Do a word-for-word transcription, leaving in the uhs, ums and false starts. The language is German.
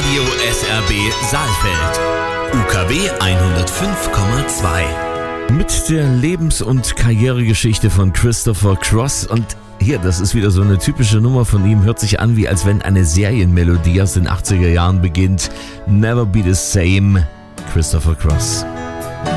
Radio S R B Saalfeld. U K W hundertfünf Komma zwei. Mit der Lebens- und Karrieregeschichte von Christopher Cross. Und hier, das ist wieder so eine typische Nummer von ihm. Hört sich an, wie als wenn eine Serienmelodie aus den achtziger Jahren beginnt. Never Be the Same, Christopher Cross.